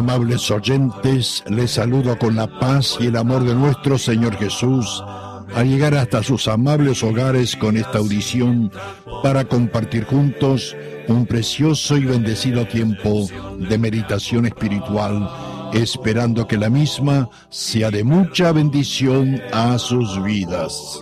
Amables oyentes, les saludo con la paz y el amor de nuestro Señor Jesús, al llegar hasta sus amables hogares con esta audición para compartir juntos un precioso y bendecido tiempo de meditación espiritual, esperando que la misma sea de mucha bendición a sus vidas.